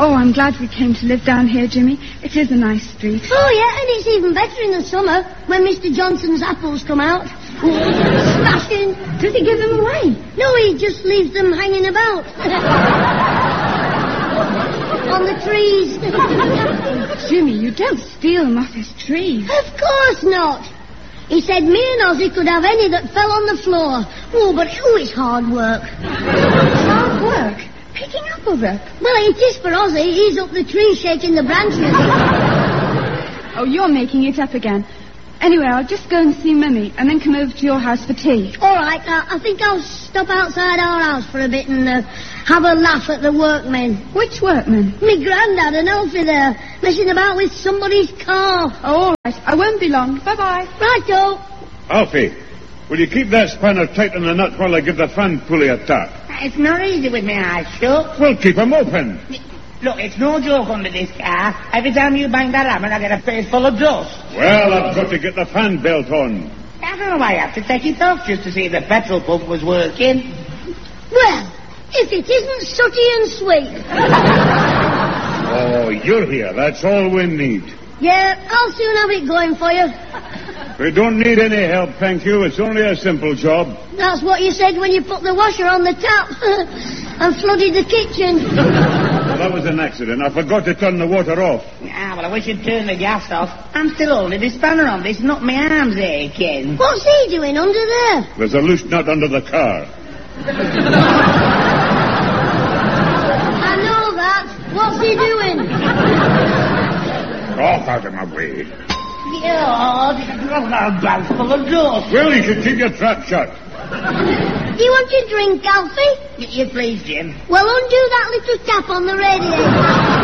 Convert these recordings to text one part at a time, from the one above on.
Oh, I'm glad we came to live down here, Jimmy. It is a nice street. Oh, yeah, and it's even better in the summer when Mr. Johnson's apples come out. Smashing. Does he give them away? No, he just leaves them hanging about. On the trees. Jimmy, you don't steal them off his trees. Of course not. He said me and Ozzy could have any that fell on the floor. Oh, but it's hard work. Hard work? Picking apples up? Well, it is for Ozzy. He's up the tree shaking the branches. Oh, you're making it up again. Anyway, I'll just go and see Mummy and then come over to your house for tea. All right, I think I'll stop outside our house for a bit and have a laugh at the workmen. Which workmen? Me granddad and Alfie there, messing about with somebody's car. Oh, all right. I won't be long. Bye-bye. Righto. Alfie, will you keep that spanner tight in the nut while I give the fan pulley a tap? It's not easy with my eyes shut. Well, keep 'em open. Look, it's no joke under this car. Every time you bang that hammer, I get a face full of dust. Well, I've got to get the fan belt on. I don't know why I have to take it off just to see if the petrol pump was working. Well, if it isn't sooty and sweet. Oh, you're here. That's all we need. Yeah, I'll soon have it going for you. We don't need any help, thank you. It's only a simple job. That's what you said when you put the washer on the tap and flooded the kitchen. Well, that was an accident. I forgot to turn the water off. Ah, well, I wish you'd turn the gas off. I'm still holding the spanner on. It's not my arms aching. What's he doing under there? There's a loose nut under the car. I know that. What's he doing? Off out of my way. God, a bag full of dust. Well, you should keep your trap shut. Do you want your drink, Alfie? You please, Jim. Well, undo that little tap on the radiator.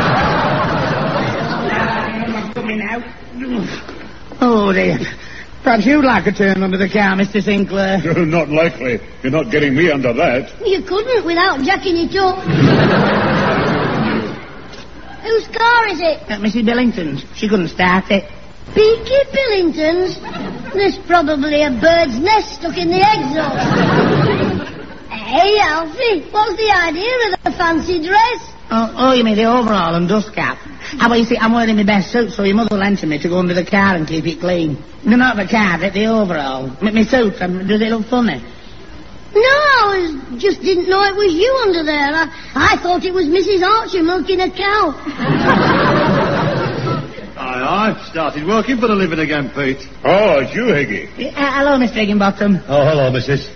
I'm coming out. Oh, dear. Perhaps you'd like a turn under the car, Mr. Sinclair. Not likely. You're not getting me under that. You couldn't without jacking it up. Whose car is it? Mrs. Billington's. She couldn't start it. Peaky Billington's? There's probably a bird's nest stuck in the exhaust. Hey, Alfie, what's the idea of the fancy dress? Oh, you mean the overall and dust cap? Well, you see, I'm wearing my best suit, so your mother lent me to go under the car and keep it clean. No, not the car, the overall. My suit, does it look funny? No, I just didn't know it was you under there. I thought it was Mrs. Archer milking a cow. I've started working for a living again, Pete. Oh, it's you, Higgy. Hello, Mr. Higginbottom. Oh, hello, missus.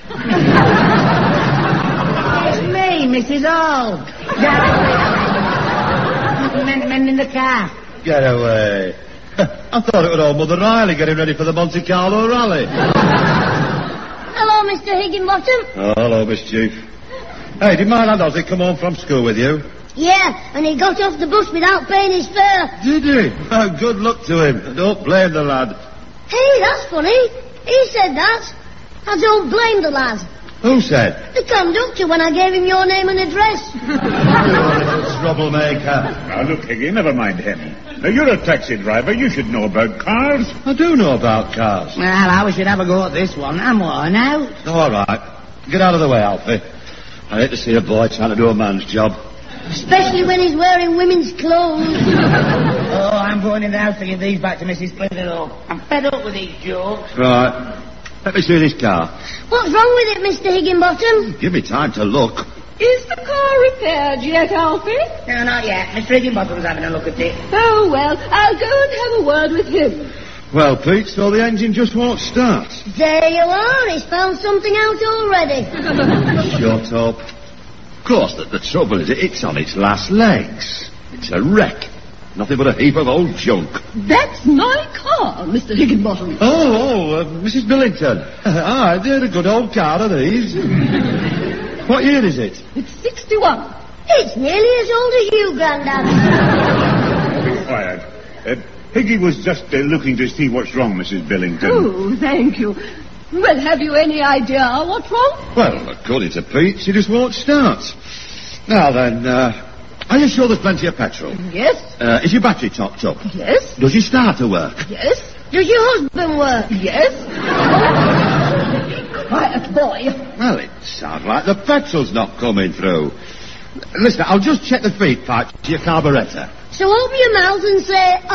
It's me, Mrs. Hall. Mending the car. Get away. I thought it was old Mother Riley getting ready for the Monte Carlo rally. Hello, Mr. Higginbottom. Oh, hello, Miss Chief. Hey, did my lad Ozzy come home from school with you? Yeah, and he got off the bus without paying his fare. Did he? Oh, good luck to him. Don't blame the lad. Hey, that's funny. He said that. I don't blame the lad. Who said? The conductor when I gave him your name and address. Troublemaker. Now, look, Higgy, never mind him. Now, you're a taxi driver. You should know about cars. I do know about cars. Well, I wish you'd have a go at this one. I'm worn out. Oh, all right. Get out of the way, Alfie. I hate to see a boy trying to do a man's job. Especially when he's wearing women's clothes. Oh, I'm going in the house to give these back to Mrs. Splinterall. I'm fed up with these jokes. Right. Let me see this car. What's wrong with it, Mr. Higginbottom? Give me time to look. Is the car repaired yet, Alfie? No, not yet. Mr. Higginbottom's having a look at it. Oh, well, I'll go and have a word with him. Well, Pete, so the engine just won't start. There you are. He's found something out already. Shut up. Of course, the trouble is it's on its last legs. It's a wreck. Nothing but a heap of old junk. That's my car, Mr. Higginbottom. Mrs. Billington. Aye, they're a good old car, are these? What year is it? It's 61. It's nearly as old as you, Grandad. Be quiet. Higgy was just looking to see what's wrong, Mrs. Billington. Oh, thank you. Well, have you any idea what's wrong? Well, according to Pete, she just won't start. Now then, are you sure there's plenty of petrol? Yes. Is your battery topped up? Yes. Does your starter work? Yes. Does your husband work? Yes. Quiet, boy. Well, it sounds like the petrol's not coming through. Listen, I'll just check the feed pipe to your carburettor. So open your mouth and say,